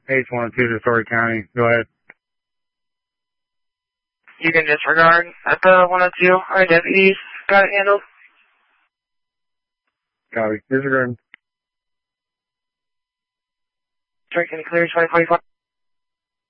H102 to Story County. Go ahead. You can disregard at the 102. Our deputies got it handled. Copy. Disregard. Story County clear 2045.